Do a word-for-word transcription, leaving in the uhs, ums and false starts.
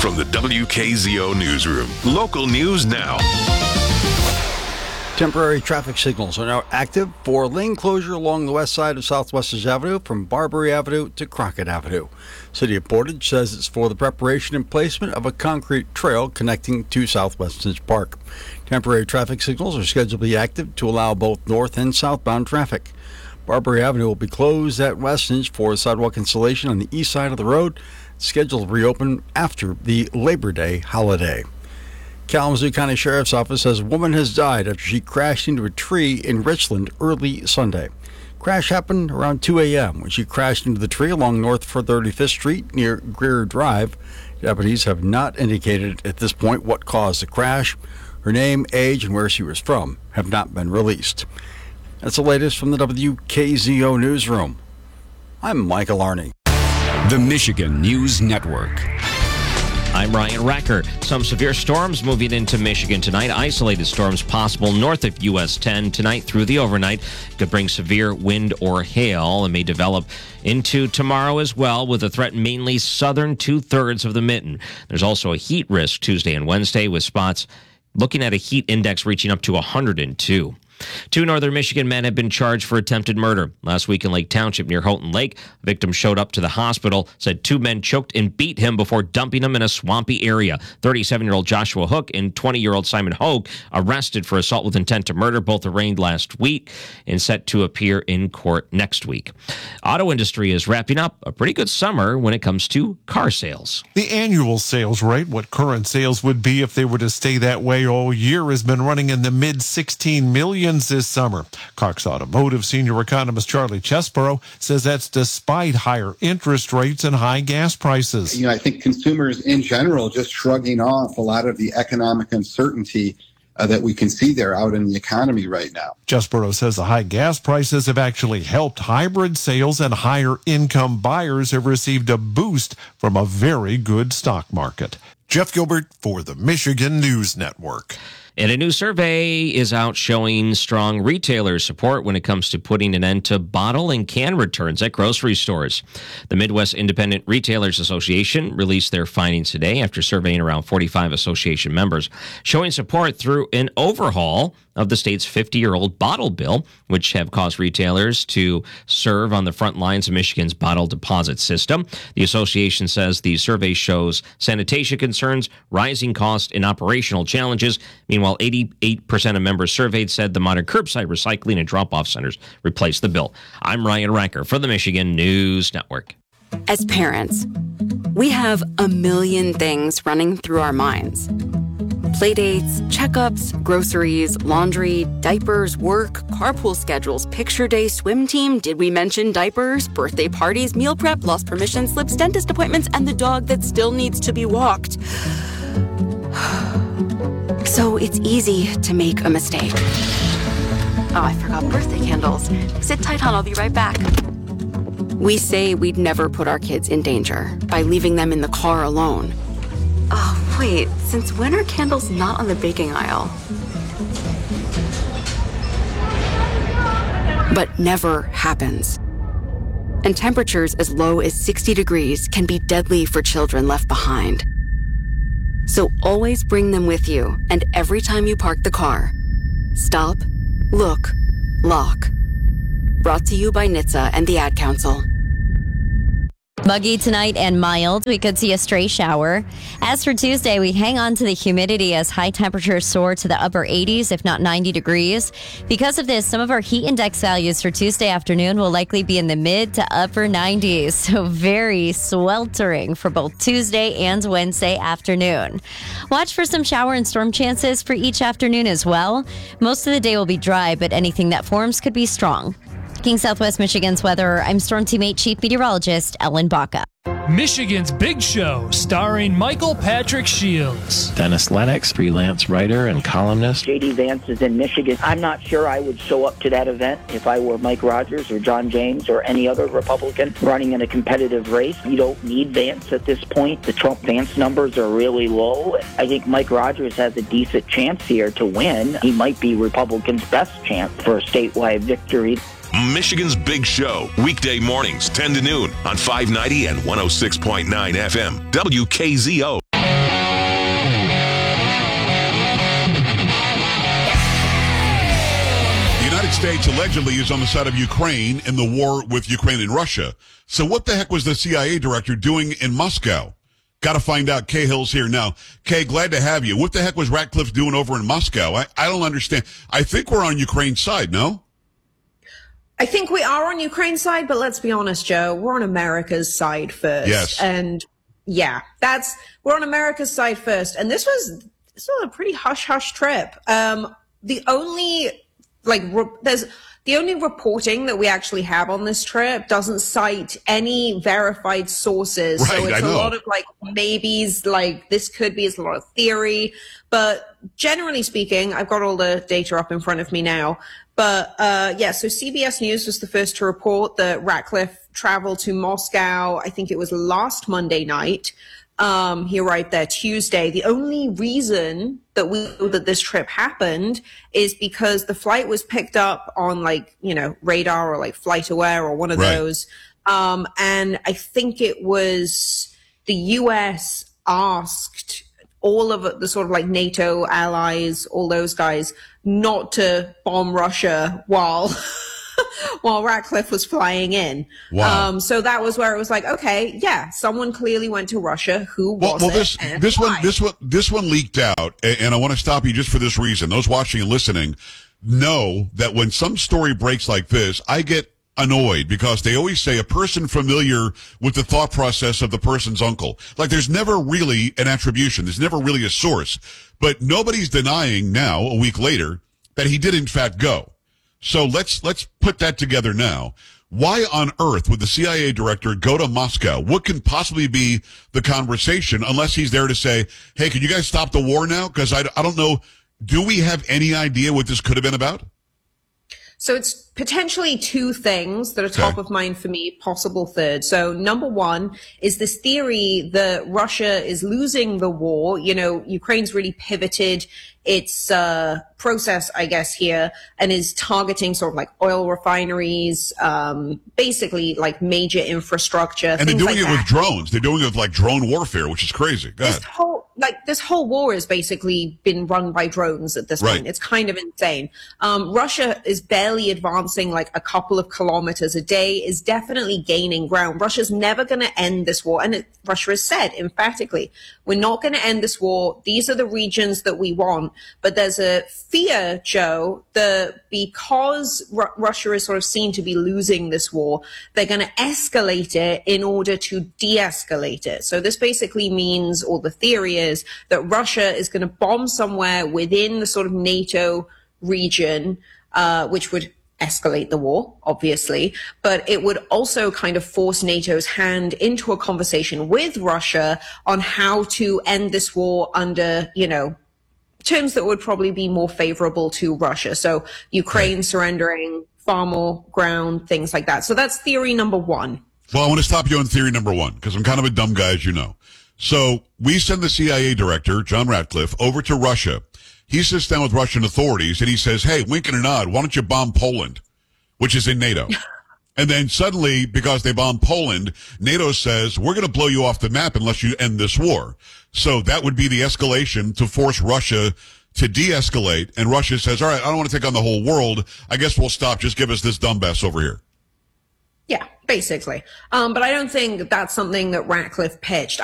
From the W K Z O Newsroom, local news now. Temporary traffic signals are now active for lane closure along the west side of Southwestern Avenue from Barbary Avenue to Crockett Avenue. City of Portage says it's for the preparation and placement of a concrete trail connecting to South Westridge Park. Temporary traffic signals are scheduled to be active to allow both north and southbound traffic. Barbary Avenue will be closed at Westridge for sidewalk installation on the east side of the road, scheduled to reopen after the Labor Day holiday. Kalamazoo County Sheriff's Office says a woman has died after she crashed into a tree in Richland early Sunday. Crash happened around two a.m. when she crashed into the tree along North thirty-fifth Street near Greer Drive. Deputies have not indicated at this point what caused the crash. Her name, age, and where she was from have not been released. That's the latest from the W K Z O Newsroom. I'm Michael Arney. The Michigan News Network. I'm Ryan Racker. Some severe storms moving into Michigan tonight. Isolated storms possible north of U S ten tonight through the overnight. Could bring severe wind or hail and may develop into tomorrow as well, with a threat mainly southern two-thirds of the mitten. There's also a heat risk Tuesday and Wednesday, with spots looking at a heat index reaching up to one hundred two. Two northern Michigan men have been charged for attempted murder. Last week in Lake Township near Houghton Lake, a victim showed up to the hospital, said two men choked and beat him before dumping him in a swampy area. thirty-seven-year-old Joshua Hook and twenty-year-old Simon Hogue arrested for assault with intent to murder, both arraigned last week and set to appear in court next week. Auto industry is wrapping up a pretty good summer when it comes to car sales. The annual sales rate, what current sales would be if they were to stay that way all year, has been running in the mid sixteen million this summer. Cox Automotive senior economist Charlie Chesborough says that's despite higher interest rates and high gas prices. You know, I think consumers in general just shrugging off a lot of the economic uncertainty uh, that we can see there out in the economy right now. Chesborough says the high gas prices have actually helped hybrid sales, and higher income buyers have received a boost from a very good stock market. Jeff Gilbert for the Michigan News Network. And a new survey is out showing strong retailer support when it comes to putting an end to bottle and can returns at grocery stores. The Midwest Independent Retailers Association released their findings today after surveying around forty-five association members, showing support through an overhaul of the state's fifty-year-old bottle bill, which have caused retailers to serve on the front lines of Michigan's bottle deposit system. The association says the survey shows sanitation concerns, rising costs, and operational challenges. Meanwhile, eighty-eight percent of members surveyed said the modern curbside recycling and drop-off centers replaced the bill. I'm Ryan Racker for the Michigan News Network. As parents, we have a million things running through our minds. Playdates, checkups, groceries, laundry, diapers, work, carpool schedules, picture day, swim team, did we mention diapers, birthday parties, meal prep, lost permission slips, dentist appointments, and the dog that still needs to be walked. So it's easy to make a mistake. Oh, I forgot birthday candles. Sit tight, hon, I'll be right back. We say we'd never put our kids in danger by leaving them in the car alone. Oh, wait, since when are candles not on the baking aisle? But never happens. And temperatures as low as sixty degrees can be deadly for children left behind. So always bring them with you, and every time you park the car, stop, look, lock. Brought to you by N H T S A and the Ad Council. Muggy tonight and mild. We could see a stray shower. As for Tuesday, we hang on to the humidity as high temperatures soar to the upper eighties, if not ninety degrees. Because of this, some of our heat index values for Tuesday afternoon will likely be in the mid to upper nineties. So very sweltering for both Tuesday and Wednesday afternoon. Watch for some shower and storm chances for each afternoon as well. Most of the day will be dry, but anything that forms could be strong. King Southwest Michigan's weather, I'm Storm Team eight Chief Meteorologist Ellen Baca. Michigan's Big Show, starring Michael Patrick Shields. Dennis Lennox, freelance writer and columnist. J D Vance is in Michigan. I'm not sure I would show up to that event if I were Mike Rogers or John James or any other Republican running in a competitive race. You don't need Vance at this point. The Trump-Vance numbers are really low. I think Mike Rogers has a decent chance here to win. He might be Republicans' best chance for a statewide victory. Michigan's Big Show, weekday mornings, ten to noon on five ninety and one oh six point nine F M, W K Z O. States allegedly is on the side of Ukraine in the war with Ukraine and Russia. So what the heck was the C I A director doing in Moscow? Got to find out. Kay Hill's here now. Kay, glad to have you. What the heck was Ratcliffe doing over in Moscow? I, I don't understand. I think we're on Ukraine's side, no? I think we are on Ukraine's side, but let's be honest, Joe, we're on America's side first. Yes. And yeah, that's, we're on America's side first. And this was, this was a pretty hush hush trip. Um, the only, like, re- there's, the only reporting that we actually have on this trip doesn't cite any verified sources. Right, so it's I a know. lot of like maybes, like this could be, it's a lot of theory. But generally speaking, I've got all the data up in front of me now. But uh yeah, so C B S News was the first to report that Ratcliffe traveled to Moscow. I think it was last Monday night. Um, he arrived there Tuesday. The only reason that we know that this trip happened is because the flight was picked up on like, you know, radar or like Flight Aware or one of Right. those. Um, and I think it was the U S asked all of the sort of like NATO allies, all those guys, not to bomb Russia while while Ratcliffe was flying in. Wow. Um, so that was where it was like, okay, yeah, someone clearly went to Russia. Who Well, was well it? this and this why? one this one this one leaked out, a- and I want to stop you just for this reason. Those watching and listening know that when some story breaks like this, I get annoyed because they always say a person familiar with the thought process of the person's uncle. Like there's never really an attribution. There's never really a source. But nobody's denying now, a week later, that he did in fact go. So let's let's put that together now. Why on earth would the C I A director go to Moscow? What can possibly be the conversation unless he's there to say, hey, can you guys stop the war now? Because I, I don't know. Do we have any idea what this could have been about? So it's potentially two things that are top Okay. of mind for me, possible third. So number one is this theory that Russia is losing the war. You know, Ukraine's really pivoted its uh, process, I guess, here and is targeting sort of like oil refineries, um, basically like major infrastructure. And they're things doing like it that. with drones. They're doing it with like drone warfare, which is crazy. Go This ahead. whole like this whole war has basically been run by drones at this Right. point. It's kind of insane. Um, Russia is barely advancing like a couple of kilometers a day, is definitely gaining ground. Russia's never going to end this war. And it, Russia has said emphatically, we're not going to end this war. These are the regions that we want. But there's a fear, Joe, that because Ru- Russia is sort of seen to be losing this war, they're going to escalate it in order to de-escalate it. So this basically means, or the theory is, that Russia is going to bomb somewhere within the sort of NATO region, uh, which would escalate the war, obviously, but it would also kind of force NATO's hand into a conversation with Russia on how to end this war under, you know, terms that would probably be more favorable to Russia. So Ukraine surrendering far more ground, things like that. So that's theory number one. Well, I want to stop you on theory number one because I'm kind of a dumb guy, as you know. So we send the C I A director, John Ratcliffe, over to Russia. He sits down with Russian authorities and he says, hey, wink and a nod, why don't you bomb Poland, which is in NATO? And then suddenly, because they bombed Poland, NATO says, we're going to blow you off the map unless you end this war. So that would be the escalation to force Russia to de-escalate. And Russia says, all right, I don't want to take on the whole world. I guess we'll stop. Just give us this Donbass over here. Yeah, basically. Um, but I don't think that's something that Ratcliffe pitched.